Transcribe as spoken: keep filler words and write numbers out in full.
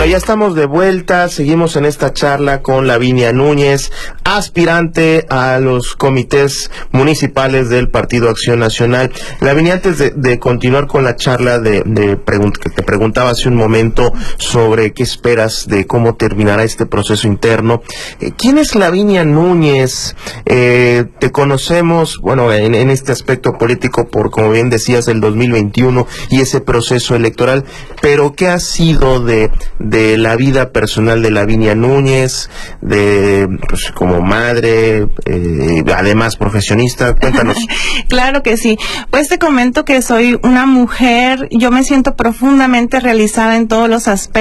Bueno, ya estamos de vuelta, seguimos en esta charla con Lavinia Núñez, aspirante a los comités municipales del Partido Acción Nacional. Lavinia, antes de, de continuar con la charla de, de pregun- que te preguntaba hace un momento sobre qué esperas de cómo terminará este proceso interno, eh, ¿quién es Lavinia Núñez? Eh, te conocemos, bueno, en, en este aspecto político por, como bien decías, el dos mil veintiuno y ese proceso electoral, pero ¿qué ha sido de, de la vida personal de Lavinia Núñez, de pues, como madre, eh, además profesionista? Cuéntanos. Claro que sí. Pues te comento que soy una mujer, yo me siento profundamente realizada en todos los aspectos.